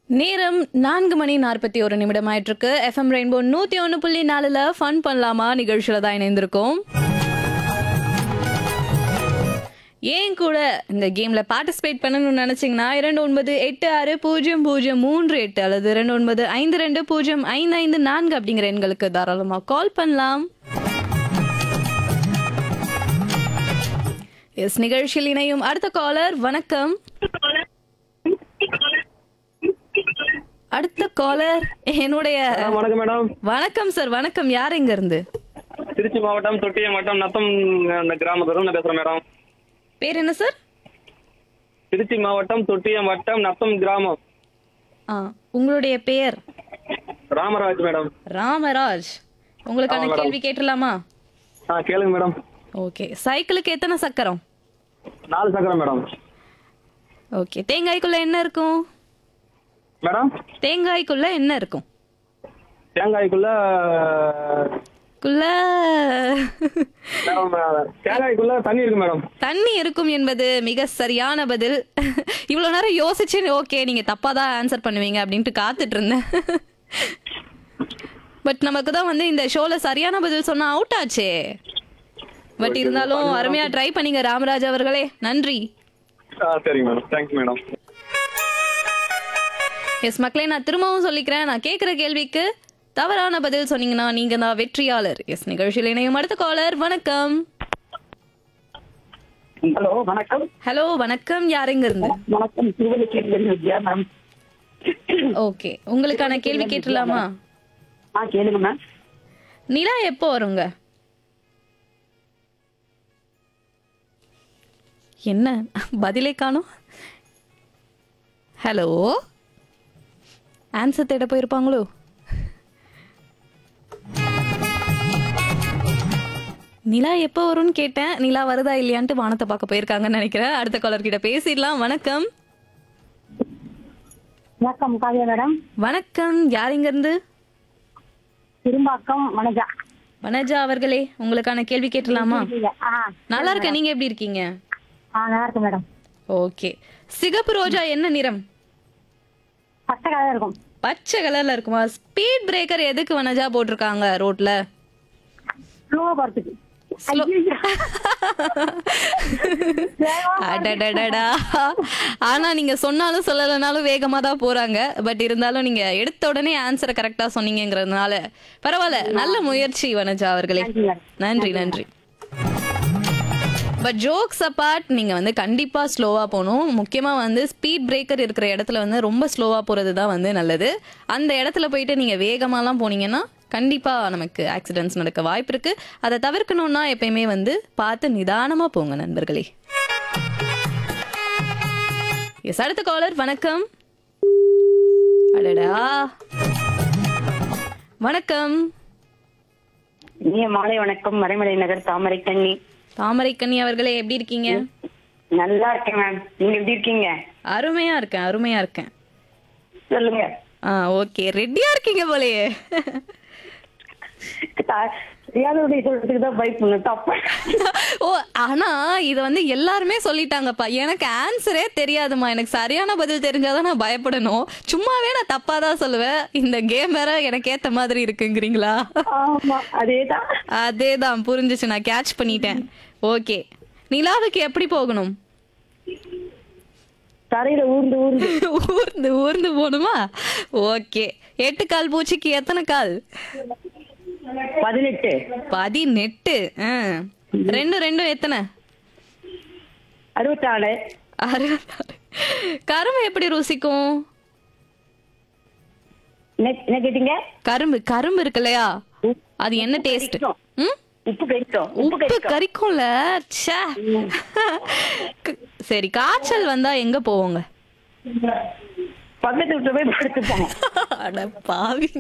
நேரம் 4:41 ஆயிட்டிருக்கு. FM rainbow 101.4ல fun பண்ணலாமா நிகழ்ச்சியில தான் இணைந்திருக்கோம். ஏன் கூட இந்த கேம்ல பார்ட்டிசிபேட் பண்ணணும்னு நினைச்சீங்கன்னா 29860038 அல்லது 2952055554 அப்படிங்கிற எண்களுக்கு தாராளமா கால் பண்ணலாம். எஸ், நிகழ்ச்சியில் இணையும் அடுத்த காலர். வணக்கம். அடுத்த காலர் என்னுடைய வணக்கம் மேடம். வணக்கம் சார். வணக்கம். யார் எங்க இருந்து? திருச்சி மாவட்டம் தொட்டியம் வட்டம் நத்தம் கிராமத்துல பேசுறேன் மேடம். பேர் என்ன சார்? திருச்சி மாவட்டம் தொட்டியம் வட்டம் நத்தம் கிராமம். உங்களுடைய பெயர்? ராமராஜ் மேடம். ராமராஜ். உங்களுக்கான மேடம். கேள்வி கேட்டலாமா? கேளுங்க மேடம். ஓகே. சைக்கிளுக்கு எத்தனை சக்கரம்? 4 சக்கரம் மேடம். ஓகே. தேங்காய்க்குள்ள என்ன இருக்கும்? மேடம், தேங்காய்க்குள்ள என்ன இருக்கும்? தேங்காய்க்குள்ள தேங்காய்க்குள்ள தண்ணி இருக்கு மேடம். தண்ணி இருக்கும் என்பது மிக சரியான பதில். இவ்வளவு நேரம் யோசிச்சு ஓகே நீங்க தப்பா தான் ஆன்சர் பண்ணுவீங்க அப்படின்ட்டு காத்துட்டு இருந்தேன். பட் நமக்கு தான் வந்து இந்த ஷோல சரியான பதில் சொன்னா அவுட் ஆச்சே. பட் இருந்தாலும் அருமையா ட்ரை பண்ணீங்க ராமராஜ் அவர்களே. நன்றி. சரிங்க மேடம். Thanks madam. எஸ் மக்களே, நான் திரும்பவும் சொல்லிக்கிறேன். நான் கேட்குற கேள்விக்கு தவறான பதில் சொன்னீங்கன்னா நீங்க தான் வெற்றியாளர். எஸ், நிகழ்ச்சியில் இணையும் அடுத்த காலர். வணக்கம். ஹலோ வணக்கம். ஹலோ வணக்கம். யார் எங்க இருந்து? வணக்கம். வித்யா மேம். ஓகே, உங்களுக்கான கேள்வி கேட்டலாமா? கேளுங்க மேம். நிலா எப்போ வருங்க? என்ன பதிலே காணோம்? ஹலோ, ஆன்சர் தேட போயிருப்பாங்களோ? நிலா எப்போ வரும்னு கேட்டேன். நிலா வருதா இல்லையான்ட்டு வானத்தை பார்க்க போயிருக்காங்கன்னு நினைக்கிறேன். அடுத்த காலர் கிட்ட பேசிடலாம். வணக்கம். வணக்கம் காவியா மேடம். வணக்கம். யார் இங்க இருந்து? திரும்பாக்கம் வனஜா. வனஜா அவர்களே, உங்களுக்கான கேள்வி கேட்டலாமா? நல்லா இருக்கேன். நீங்க எப்படி இருக்கீங்க? நல்லா இருக்கு மேடம். ஓகே. சிகப்பு ரோஜா என்ன நிறம்? பச்சை கலர் இருக்கும். பச்சை கலர்ல இருக்குமா? ஸ்பீட் பிரேக்கர் எதுக்கு வனஜா போட்டிருக்காங்க ரோட்ல? ஸ்லோவா போறதுக்கு. அடடடடா. ஆனா நீங்க சொன்னாலும் சொல்லலனாலும் வேகமா தான் போறாங்க. பட் இருந்தாலும் நீங்க எடுத்த உடனே ஆன்சரை கரெக்டா சொன்னீங்கிறதுனால பரவாயில்ல. நல்ல முயற்சி வனஜா அவர்களே. நன்றி நன்றி. பட் ஜோக்ஸ் அப்பார்ட், நீங்க வந்து கண்டிப்பா ஸ்லோவா போகணும். முக்கியமா வந்து ஸ்பீட் பிரேக்கர் இருக்கிற இடத்துல வந்து ரொம்ப ஸ்லோவா போறது தான் வந்து நல்லது. அந்த இடத்துல போயிட்டு நீங்க வேகமாலாம் போனீங்கன்னா கண்டிப்பா நமக்கு ஆக்சிடென்ட்ஸ் நடக்க வாய்ப்பு இருக்கு. அதை தவிர்க்கணும்னா எப்பயுமே வந்து பார்த்து நிதானமா போங்க நண்பர்களே. எஸ், அடுத்த காலர். வணக்கம். அடடா. வணக்கம். மாலை வணக்கம். மறைமலை நகர் தாமரை கண்ணி. தாமரை கண்ணி அவர்களே, எப்படி இருக்கீங்க? நல்லா இருக்கேன் மேம். நீங்க எப்படி இருக்கீங்க? அருமையா இருக்கேன். அருமையா இருக்கேன். சொல்லுங்க. ஓகே. ரெடியா இருக்கீங்க போலயே. சொல்றதுக்கு தான் பைக் பண்ண தப்பா. ஓ, ஆனா இது வந்து எல்லாருமே சொல்லிட்டாங்கப்பா. எனக்கு ஆன்சரே தெரியாதுமா. எனக்கு சரியான பதில் தெரிஞ்சாதான் நான் பயப்படணும். சும்மாவே நான் தப்பா தான் சொல்லுவேன். இந்த கேம் வேற எனக்கு ஏத்த மாதிரி இருக்குங்கிறீங்களா? ஆமா, அதேதான். அதேதான், புரிஞ்சிச்சு. நான் கேட்ச் பண்ணிட்டேன். ஓகே. நிலாவுக்கு எப்படி போகணும்? தரையில ஊர்ந்து ஊர்ந்து ஊர்ந்து ஊர்ந்து போகணுமா? ஓகே. 8 கால் பூச்சிக்கு எத்தனை கால்? 18. 18. 2 எத்தனை? 64. 64. கரும்பு எப்படி ருசிக்கும்? என்ன கேட்டீங்க? கரும்பு இருக்கு இல்லையா, அது என்ன டேஸ்ட்? உப்பு கரிக்கும். உப்பு கரிக்கும்ல. சரி, காய்ச்சல் வந்தா எங்க போவோங்க? பக்கத்து விட்டு போய் படுத்துப்போம். அட பாவி.